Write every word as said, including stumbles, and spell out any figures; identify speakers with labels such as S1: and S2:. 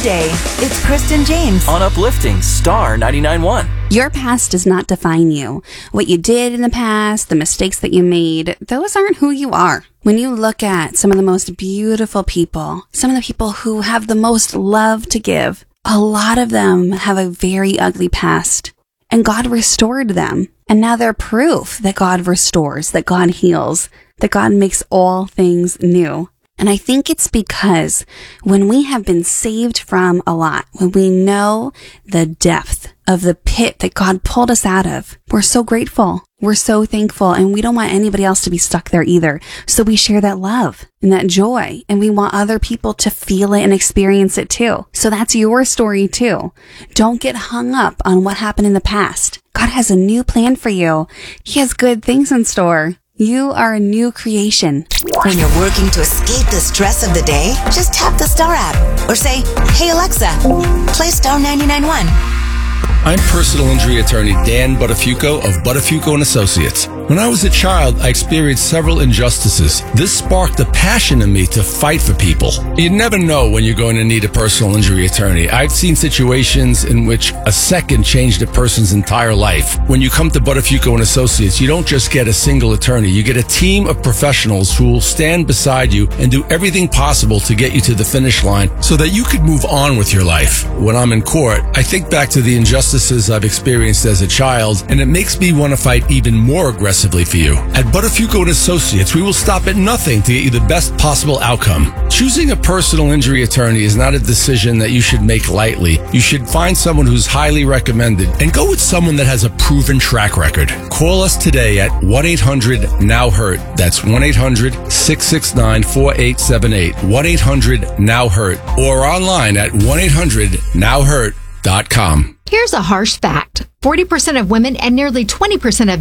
S1: today. It's Kristen James
S2: on Uplifting Star ninety-nine point one.
S3: Your past does not define you. What you did in the past, the mistakes that you made, those aren't who you are. When you look at some of the most beautiful people, some of the people who have the most love to give, a lot of them have a very ugly past. And God restored them. And now they're proof that God restores, that God heals, that God makes all things new. And I think it's because when we have been saved from a lot, when we know the depth of the pit that God pulled us out of, we're so grateful. We're so thankful, and we don't want anybody else to be stuck there either. So we share that love and that joy, and we want other people to feel it and experience it too. So that's your story too. Don't get hung up on what happened in the past. God has a new plan for you. He has good things in store. You are a new creation.
S1: When you're working to escape the stress of the day, just tap the Star app or say, "Hey Alexa, play Star ninety-nine point one."
S4: I'm personal injury attorney Dan Buttafuoco of Buttafuoco and Associates. When I was a child, I experienced several injustices. This sparked a passion in me to fight for people. You never know when you're going to need a personal injury attorney. I've seen situations in which a second changed a person's entire life. When you come to Buttafuoco and Associates, you don't just get a single attorney. You get a team of professionals who will stand beside you and do everything possible to get you to the finish line so that you could move on with your life. When I'm in court, I think back to the injustices I've experienced as a child, and it makes me want to fight even more aggressively for you. At Buttafuoco and Associates, we will stop at nothing to get you the best possible outcome. Choosing a personal injury attorney is not a decision that you should make lightly. You should find someone who's highly recommended and go with someone that has a proven track record. Call us today at one eight hundred now hurt. That's one eight hundred six six nine four eight seven eight. one eight hundred now hurt. Or online at one eight hundred now hurt dot com.
S5: Here's a harsh fact. forty percent of women and nearly twenty percent of